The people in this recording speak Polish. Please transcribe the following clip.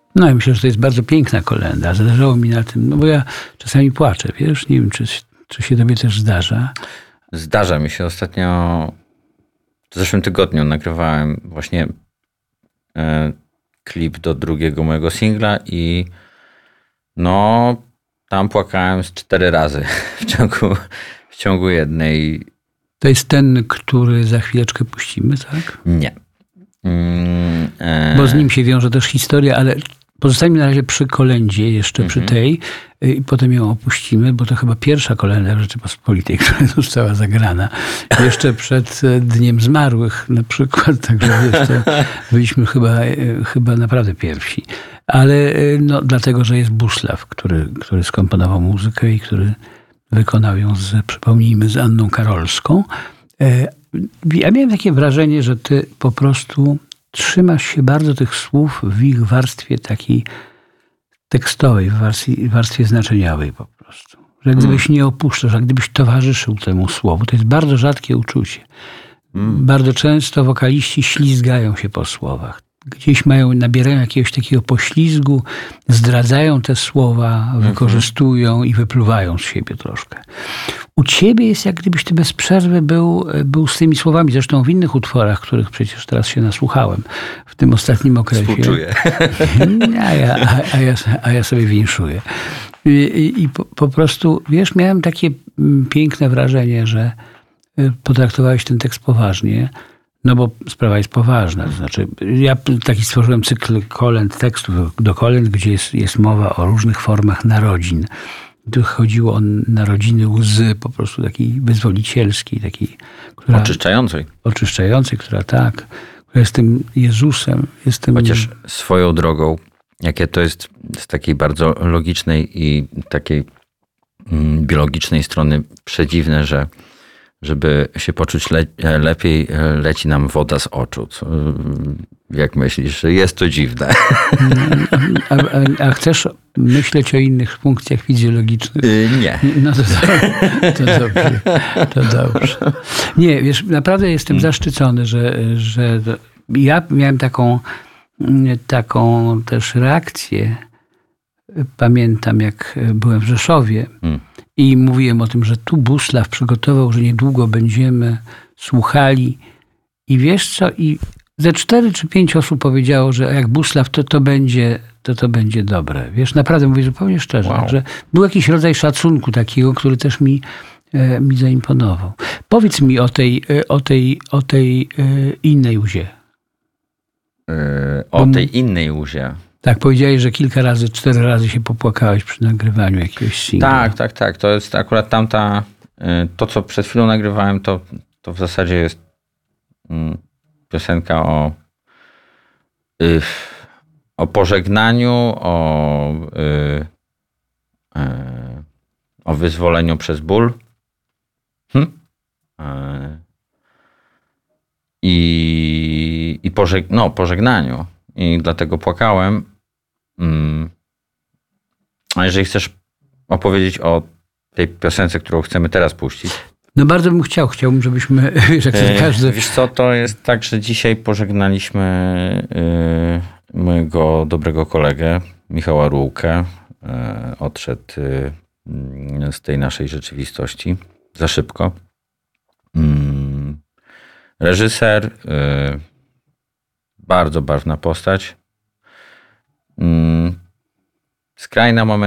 No ja myślę, że to jest bardzo piękna kolenda. Zależało mi na tym, no bo ja czasami płaczę, wiesz, nie wiem, czy się tobie też zdarza. Zdarza mi się. Ostatnio w zeszłym tygodniu nagrywałem właśnie klip do drugiego mojego singla i no tam płakałem z 4 razy w ciągu jednej. To jest ten, który za chwileczkę puścimy, tak? Nie. Bo z nim się wiąże też historia, ale pozostańmy na razie przy kolędzie, jeszcze przy tej i potem ją opuścimy, bo to chyba pierwsza kolenda w Rzeczypospolitej, która została zagrana. Jeszcze przed Dniem Zmarłych na przykład, także wiesz, to byliśmy chyba naprawdę pierwsi. Ale no, dlatego, że jest Busław, który skomponował muzykę i który wykonał ją, przypomnijmy, z Anną Karolską. Ja miałem takie wrażenie, że ty po prostu trzymasz się bardzo tych słów w ich warstwie takiej tekstowej, w warstwie znaczeniowej po prostu. Że gdybyś nie opuszczasz, a gdybyś towarzyszył temu słowu, to jest bardzo rzadkie uczucie. Bardzo często wokaliści ślizgają się po słowach. Gdzieś nabierają jakiegoś takiego poślizgu, zdradzają te słowa, wykorzystują i wypluwają z siebie troszkę. U ciebie jest jak gdybyś ty bez przerwy był z tymi słowami. Zresztą w innych utworach, których przecież teraz się nasłuchałem w tym ostatnim okresie. Współczuję. A ja sobie winszuję. I po prostu, wiesz, miałem takie piękne wrażenie, że potraktowałeś ten tekst poważnie. No bo sprawa jest poważna. To znaczy, ja taki stworzyłem cykl kolęd, tekstów do kolęd, gdzie jest mowa o różnych formach narodzin. Tu chodziło o narodziny łzy, po prostu takiej wyzwolicielskiej, takiej, która... Oczyszczającej, która jest tym Jezusem. Chociaż swoją drogą, jakie to jest z takiej bardzo logicznej i takiej biologicznej strony przedziwne, że żeby się poczuć lepiej, leci nam woda z oczu. Jak myślisz, że jest to dziwne? A chcesz myśleć o innych funkcjach fizjologicznych? Nie. No to dobrze. To dobrze. Nie, wiesz, naprawdę jestem zaszczycony, że ja miałem taką też reakcję. Pamiętam, jak byłem w Rzeszowie i mówiłem o tym, że tu Busław przygotował, że niedługo będziemy słuchali i wiesz co, i ze 4 czy 5 osób powiedziało, że jak Busław, to będzie dobre. Wiesz, naprawdę mówię zupełnie szczerze, Wow. że był jakiś rodzaj szacunku takiego, który też mi zaimponował. Powiedz mi o tej innej łzie. O tej innej łzie. Tak, powiedziałeś, że 4 razy się popłakałeś przy nagrywaniu jakiegoś singla. Tak. To jest akurat tamta, to co przed chwilą nagrywałem, to w zasadzie jest piosenka o pożegnaniu, o wyzwoleniu przez ból. I pożegnaniu. I dlatego płakałem. A jeżeli chcesz opowiedzieć o tej piosence, którą chcemy teraz puścić. No bardzo bym chciałbym, żebyśmy, jak każdy... Wiesz co, to jest tak, że dzisiaj pożegnaliśmy mojego dobrego kolegę, Michała Rułkę. Odszedł z tej naszej rzeczywistości za szybko. Reżyser, bardzo barwna postać. Skrajna